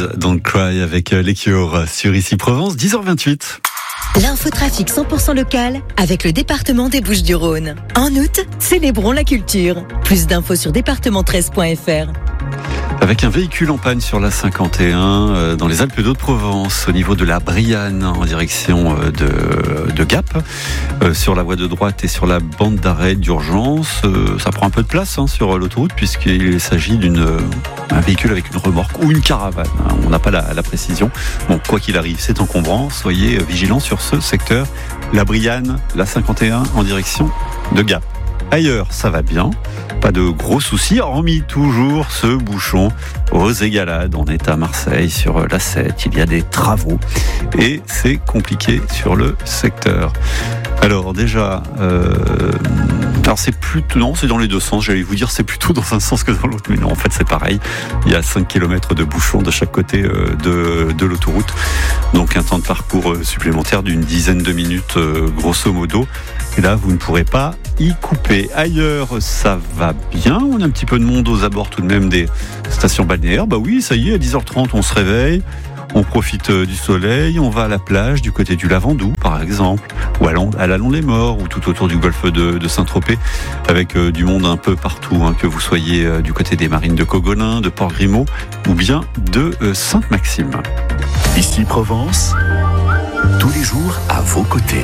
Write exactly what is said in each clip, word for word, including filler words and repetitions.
Please Don't Cry avec les Cure sur Ici Provence, dix heures vingt-huit. L'infotrafic cent pour cent local avec le département des Bouches-du-Rhône. En août, célébrons la culture. Plus d'infos sur département treize point f r. Avec un véhicule en panne sur la cinquante et un euh, dans les Alpes d'Haute-Provence, au niveau de la Brianne, en direction euh, de, de Gap, euh, sur la voie de droite et sur la bande d'arrêt d'urgence. Euh, ça prend un peu de place hein, sur l'autoroute puisqu'il s'agit d'une euh, un véhicule avec une remorque ou une caravane. Hein, on n'a pas la, la précision. Bon, quoi qu'il arrive, c'est encombrant. Soyez vigilants sur ce secteur. La Brianne, la cinquante et un en direction de Gap. Ailleurs, ça va bien, pas de gros soucis, hormis toujours ce bouchon aux Égalades. On est à Marseille, sur l'A sept, il y a des travaux et c'est compliqué sur le secteur. Alors déjà, euh, alors c'est plutôt, non, c'est dans les deux sens, j'allais vous dire c'est plutôt dans un sens que dans l'autre, mais non, en fait c'est pareil. Il y a cinq kilomètres de bouchons de chaque côté euh, de, de l'autoroute, donc un temps de parcours supplémentaire d'une dizaine de minutes euh, grosso modo. Et là, vous ne pourrez pas y couper. Ailleurs, ça va bien. On a un petit peu de monde aux abords tout de même des stations balnéaires. Bah oui, ça y est, à dix heures trente, on se réveille. On profite du soleil. On va à la plage du côté du Lavandou, par exemple. Ou à l'Allon-les-Morts, ou tout autour du golfe de, de Saint-Tropez. Avec euh, du monde un peu partout. Hein, que vous soyez euh, du côté des marines de Cogolin, de Port-Grimaud, ou bien de euh, Sainte-Maxime. Ici Provence, tous les jours à vos côtés.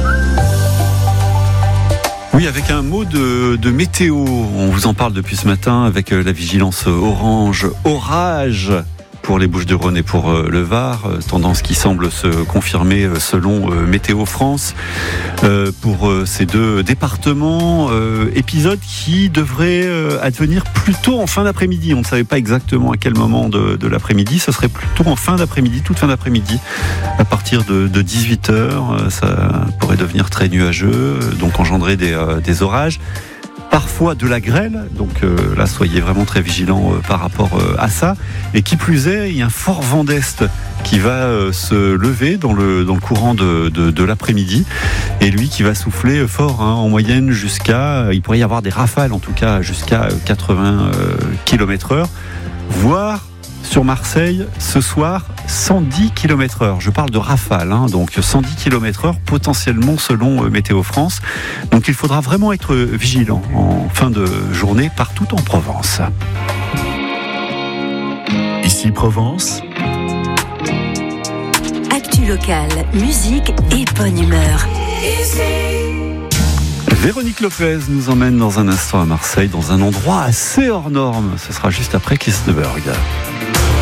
Oui, avec un mot de, de météo. On vous en parle depuis ce matin avec la vigilance orange, orage pour les Bouches-du-Rhône et pour le Var. Tendance qui semble se confirmer selon Météo France pour ces deux départements. Épisode qui devrait advenir plutôt en fin d'après-midi. On ne savait pas exactement à quel moment de, de l'après-midi. Ce serait plutôt en fin d'après-midi, toute fin d'après-midi. À partir de, de dix-huit heures, ça pourrait devenir très nuageux, donc engendrer des, euh, des orages. Parfois de la grêle, donc euh, là soyez vraiment très vigilants euh, par rapport euh, à ça. Et qui plus est, il y a un fort vent d'est qui va euh, se lever dans le, dans le courant de, de, de l'après-midi. Et lui qui va souffler fort, hein, en moyenne jusqu'à, il pourrait y avoir des rafales en tout cas jusqu'à quatre-vingts kilomètres heure, voire sur Marseille, ce soir, cent dix kilomètres heure. Je parle de rafale, hein, donc cent dix kilomètres heure potentiellement selon euh, Météo France. Donc il faudra vraiment être vigilant en fin de journée partout en Provence. Ici Provence. Actu locale, musique et bonne humeur. Véronique Lopez nous emmène dans un instant à Marseille, dans un endroit assez hors norme. Ce sera juste après Kiss the Bird.